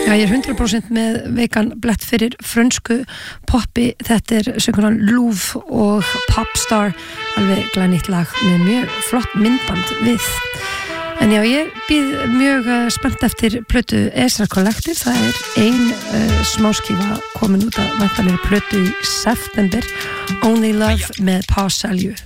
Já, ég 100% með veikan blett fyrir frönsku poppi. Þetta söngkonan Louvre og Popstar, alveg glænýtt lag með mjög flott myndband við. En já, ég býð mjög spennt eftir plötu Ezra Collective. Það ein smáskífa komin út af væntanlegri plötu í september, Only Love með Pause Salju.